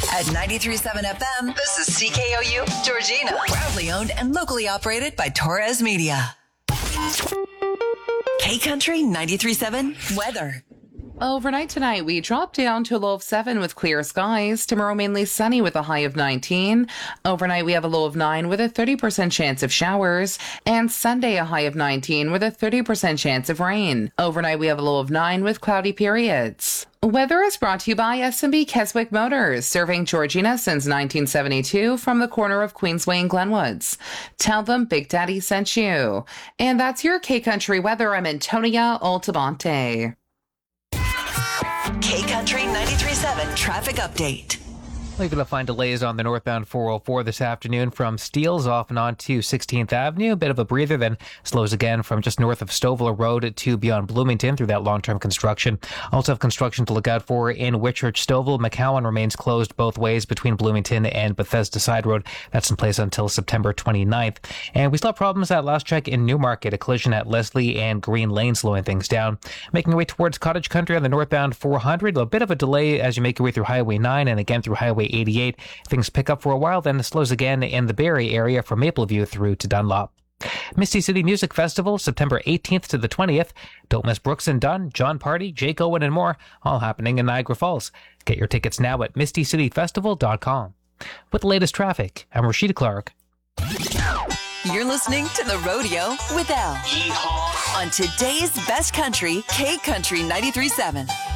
At 93.7 FM, this is CKOU Georgina. Proudly owned and locally operated by Torres Media. K-Country 93.7 weather. Overnight tonight, we drop down to a low of 7 with clear skies. Tomorrow, mainly sunny with a high of 19. Overnight, we have a low of 9 with a 30% chance of showers. And Sunday, a high of 19 with a 30% chance of rain. Overnight, we have a low of 9 with cloudy periods. Weather is brought to you by S&B Keswick Motors, serving Georgina since 1972 from the corner of Queensway and Glenwoods. Tell them Big Daddy sent you. And that's your K-Country weather. I'm Antonia Altamonte. K-Country 93.7 traffic update. We're going to find delays on the northbound 404 this afternoon from Steeles off and on to 16th Avenue. A bit of a breather, then slows again from just north of Stovall Road to beyond Bloomington through that long-term construction. Also have construction to look out for in Whitchurch, Stovall. McCowan remains closed both ways between Bloomington and Bethesda Side Road. That's in place until September 29th. And we still have problems at last check in Newmarket. A collision at Leslie and Green Lane slowing things down. Making your way towards Cottage Country on the northbound 400. A bit of a delay as you make your way through Highway 9 and again through Highway 88. Things pick up for a while, then it slows again in the Barrie area from Mapleview through to Dunlop. Misty City Music Festival, September 18th to the 20th. Don't miss Brooks and Dunn, John Party, Jake Owen, and more, all happening in Niagara Falls. Get your tickets now at mistycityfestival.com. With the latest traffic, I'm Rashida Clark. You're listening to The Rodeo with Elle. On today's Best Country, K-Country 93.7.